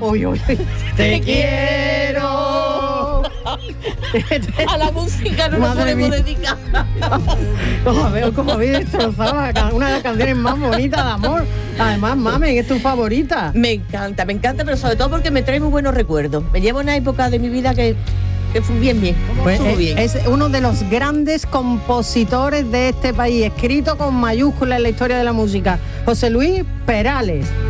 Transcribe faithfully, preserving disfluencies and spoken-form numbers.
Uy, uy, te quiero. A la música no nos Madre podemos mía. dedicar. Como veo, como habéis destrozado la ca- una de las canciones más bonitas de amor. Además, Mamen, es tu favorita. Me encanta, me encanta, pero sobre todo porque me trae muy buenos recuerdos. Me lleva una época de mi vida que, que fue bien, bien. Pues Estuvo es, bien. es uno de los grandes compositores de este país, escrito con mayúsculas en la historia de la música. José Luis Perales.